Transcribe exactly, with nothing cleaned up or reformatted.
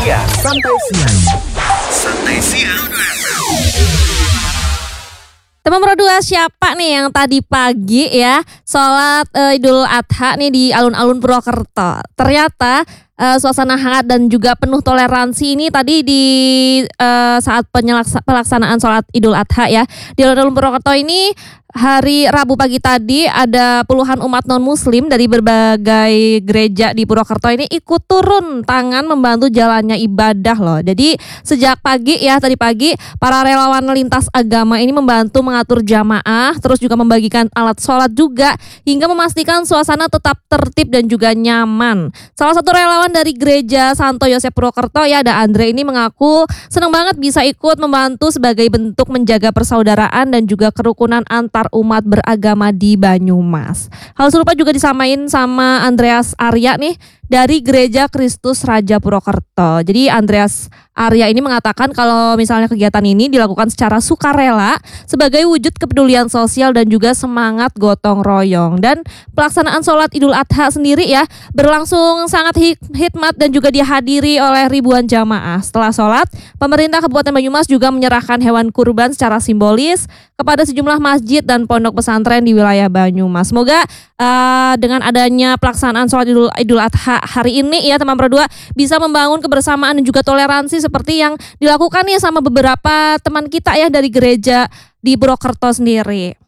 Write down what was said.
siang. Santai siang. Santai siang. Teman Pro dua, siapa nih yang tadi pagi ya sholat uh, Idul Adha nih di alun-alun Purwokerto? Ternyata uh, suasana hangat dan juga penuh toleransi ini tadi di uh, saat penyelaksa- pelaksanaan sholat Idul Adha ya. Di alun-alun Purwokerto ini hari Rabu pagi tadi ada puluhan umat non-muslim dari berbagai gereja di Purwokerto ini ikut turun tangan membantu jalannya ibadah loh. Jadi sejak pagi ya tadi pagi para relawan lintas agama ini membantu mengatur jamaah, terus juga membagikan alat sholat juga hingga memastikan suasana tetap tertib dan juga nyaman. Salah satu relawan dari gereja Santo Yosef Purwokerto ya ada Andre ini mengaku senang banget bisa ikut membantu sebagai bentuk menjaga persaudaraan dan juga kerukunan antar umat beragama di Banyumas. Hal serupa juga disamain sama Andreas Arya nih dari Gereja Kristus Raja Purwokerto. Jadi Andreas Arya ini mengatakan kalau misalnya kegiatan ini dilakukan secara sukarela sebagai wujud kepedulian sosial dan juga semangat gotong royong. Dan pelaksanaan sholat Idul Adha sendiri ya berlangsung sangat hikmat dan juga dihadiri oleh ribuan jamaah. Setelah sholat, pemerintah Kabupaten Banyumas juga menyerahkan hewan kurban secara simbolis kepada sejumlah masjid dan pondok pesantren di wilayah Banyumas. Semoga uh, dengan adanya pelaksanaan sholat Idul, Idul Adha hari ini ya teman Pro dua bisa membangun kebersamaan dan juga toleransi seperti yang dilakukan ya sama beberapa teman kita ya dari gereja di Purwokerto sendiri.